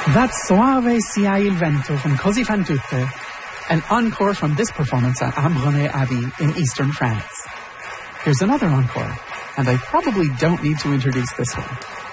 That's Soave sia il vento from Così fan tutte, an encore from this performance at Ambronay Abbey in eastern France. Here's another encore, and I probably don't need to introduce this one.